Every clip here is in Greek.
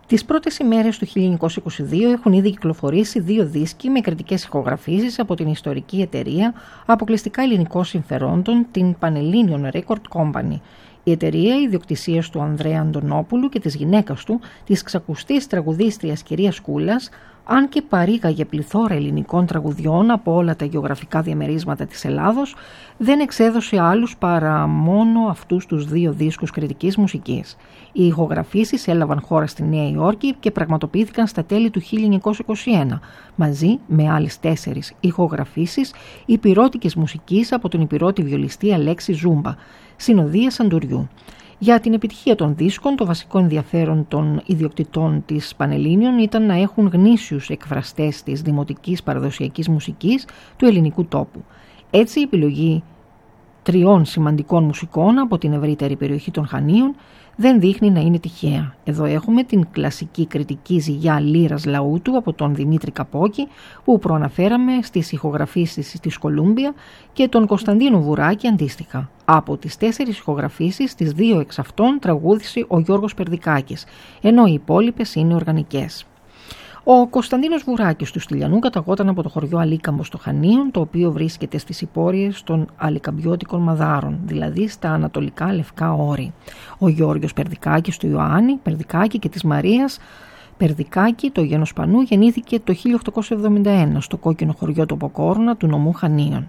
Τις πρώτες ημέρες του 1922 έχουν ήδη κυκλοφορήσει 2 δίσκοι με κριτικές ηχογραφήσεις από την ιστορική εταιρεία αποκλειστικά ελληνικών συμφερόντων, την Πανελλήνιον Record Company. Η εταιρεία ιδιοκτησίας του Ανδρέα Αντωνόπουλου και της γυναίκας του, της ξακουστής τραγουδίστριας κυρίας Κούλας, αν και παρήγαγε πληθώρα ελληνικών τραγουδιών από όλα τα γεωγραφικά διαμερίσματα της Ελλάδος, δεν εξέδωσε άλλους παρά μόνο αυτούς τους 2 δίσκους κριτικής μουσικής. Οι ηχογραφήσεις έλαβαν χώρα στη Νέα Υόρκη και πραγματοποιήθηκαν στα τέλη του 1921, μαζί με άλλες 4 ηχογραφήσεις υπηρώτικης μουσικής από τον υπηρώτη βιολιστή Αλέξη Ζούμπα, συνοδεία Σαντουριού. Για την επιτυχία των δίσκων, το βασικό ενδιαφέρον των ιδιοκτητών της Πανελλήνιον ήταν να έχουν γνήσιους εκφραστές της δημοτικής παραδοσιακής μουσικής του ελληνικού τόπου. Έτσι, η επιλογή 3 σημαντικών μουσικών από την ευρύτερη περιοχή των Χανίων δεν δείχνει να είναι τυχαία. Εδώ έχουμε την κλασική κριτική ζυγιά λύρας λαούτου από τον Δημήτρη Καπόκη, που προαναφέραμε στις ηχογραφήσεις της Κολούμπια, και τον Κωνσταντίνο Βουράκη αντίστοιχα. Από τις 4 ηχογραφήσεις, τις 2 εξ αυτών τραγούδισε ο Γιώργος Περδικάκης, ενώ οι υπόλοιπες είναι οργανικές. Ο Κωνσταντίνος Βουράκης του Στυλιανού καταγόταν από το χωριό Αλίκαμπο στο Χανίον, το οποίο βρίσκεται στις υπόρειες των Αλικαμπιώτικων Μαδάρων, δηλαδή στα ανατολικά Λευκά Όρη. Ο Γιώργος Περδικάκης του Ιωάννη Περδικάκη και της Μαρίας Περδικάκη, το γένος Πανού, γεννήθηκε το 1871 στο κόκκινο χωριό του Ποκόρνα του νομού Χανίων.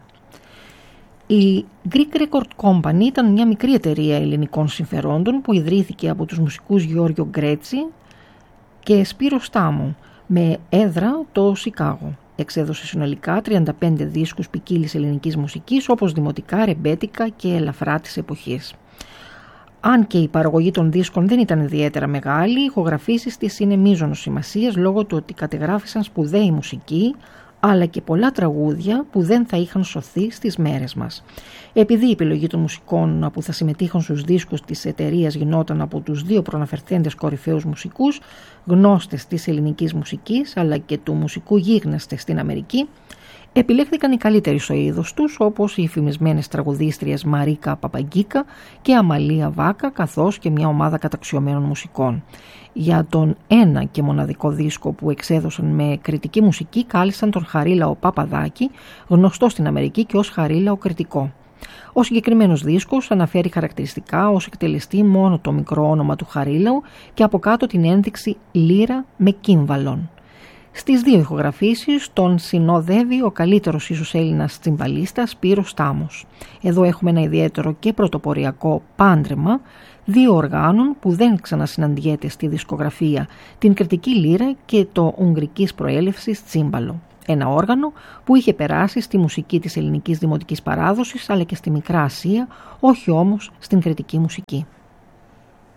Η Greek Record Company ήταν μια μικρή εταιρεία ελληνικών συμφερόντων που ιδρύθηκε από τους μουσικούς Γιώργιο Γκρέτσι και Σπύρο Στάμο, με έδρα το Σικάγο. Εξέδωσε συνολικά 35 δίσκους ποικίλης ελληνικής μουσικής, όπως δημοτικά, ρεμπέτικα και ελαφρά της εποχής. Αν και η παραγωγή των δίσκων δεν ήταν ιδιαίτερα μεγάλη, οι ηχογραφήσεις της είναι μείζωνος σημασίας λόγω του ότι κατεγράφησαν σπουδαίοι μουσικοί, αλλά και πολλά τραγούδια που δεν θα είχαν σωθεί στις μέρες μας. Επειδή η επιλογή των μουσικών που θα συμμετείχαν στους δίσκους της εταιρείας γινόταν από τους 2 προαναφερθέντες κορυφαίους μουσικούς, γνώστες της ελληνικής μουσικής αλλά και του μουσικού γίγνεσθε στην Αμερική, επιλέχθηκαν οι καλύτεροι στο είδος τους, όπως οι φημισμένες τραγουδίστριες Μαρίκα Παπαγκίκα και Αμαλία Βάκα, καθώς και μια ομάδα καταξιωμένων μουσικών. Για τον ένα και μοναδικό δίσκο που εξέδωσαν με κριτική μουσική κάλεσαν τον Χαρίλαο Παπαδάκη, γνωστό στην Αμερική και ως Χαρίλαο Κριτικό. Ο συγκεκριμένος δίσκος αναφέρει χαρακτηριστικά ως εκτελεστή μόνο το μικρό όνομα του Χαρίλαου και από κάτω την ένδειξη λύρα με κύμβαλον. Στις 2 ηχογραφήσεις τον συνοδεύει ο καλύτερος ίσως Έλληνας τσιμπαλίστας Σπύρος Στάμος. Εδώ έχουμε ένα ιδιαίτερο και πρωτοποριακό πάντρεμα 2 οργάνων που δεν ξανασυναντιέται στη δισκογραφία, την κριτική λύρα και το ουγγρικής προέλευσης τσίμπαλο. Ένα όργανο που είχε περάσει στη μουσική της ελληνικής δημοτικής παράδοσης αλλά και στη Μικρά Ασία, όχι όμως στην κριτική μουσική.